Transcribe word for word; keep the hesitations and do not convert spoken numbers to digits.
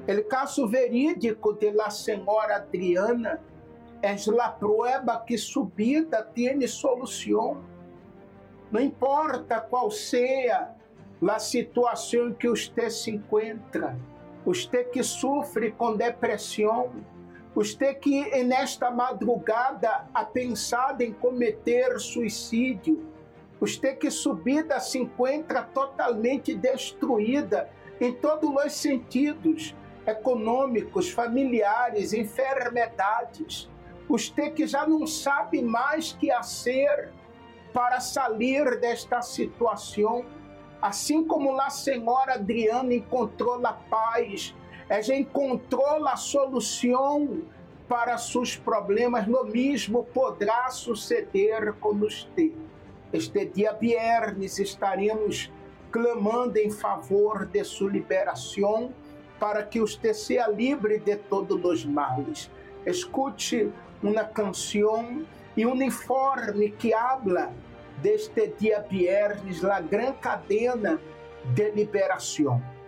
O caso verídico de la senhora Adriana é a prueba que sua vida tem solução. Não importa qual seja a situação em que você se encontra, você que sofre com depressão, você que nesta madrugada ha pensado em cometer suicídio, você que sua vida se encontra totalmente destruída em todos os sentidos, econômicos, familiares, enfermidades, você que já não sabe mais o que fazer para sair desta situação, assim como a senhora Adriana encontrou a paz, ela encontrou a solução para seus problemas, no mesmo poderá suceder com você. Este dia viernes estaremos clamando em favor de sua liberação, para que você seja livre de todos os males. Escute uma canção e um informe que habla deste dia viernes, la gran cadena de liberação.